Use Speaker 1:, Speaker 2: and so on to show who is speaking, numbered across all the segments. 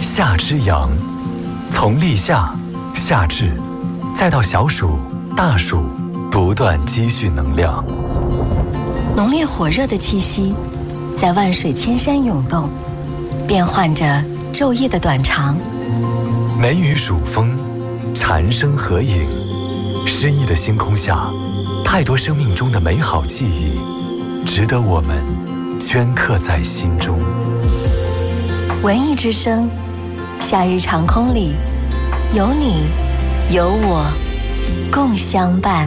Speaker 1: 夏之阳，从立夏、夏至，再到小暑、大暑，不断积蓄能量。
Speaker 2: 浓烈火热的气息，在万水千山涌动，变换着昼夜的短长。
Speaker 1: 梅雨暑风，蝉声合影，诗意的星空下，太多生命中的美好记忆，值得我们镌刻在心中。
Speaker 2: 文艺之声，夏日长空里，有你，有我，共相伴。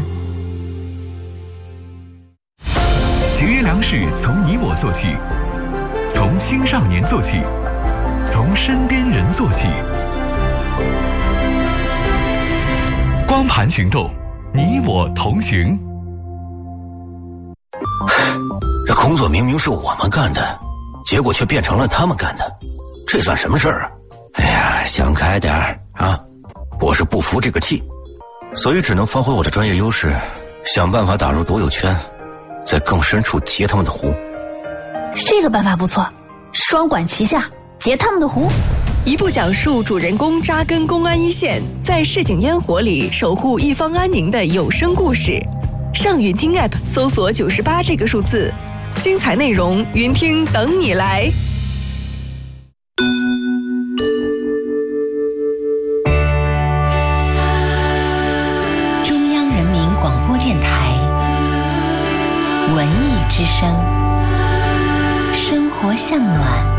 Speaker 3: 节约粮食从你我做起，从青少年做起，从身边人做起。光盘行动，你我同行。
Speaker 4: 这工作明明是我们干的，结果却变成了他们干的，这算什么事儿啊？哎呀，想开点儿啊！我是不服这个气，所以只能发挥我的专业优势，想办法打入独有圈，在更深处截他们的湖。
Speaker 5: 这个办法不错，双管齐下，截他们的湖。
Speaker 6: 一部讲述主人公扎根公安一线，在市井烟火里守护一方安宁的有声故事。上云听 App 搜索98这个数字，精彩内容云听等你来。
Speaker 2: 中央人民广播电台文艺之声，生活向暖。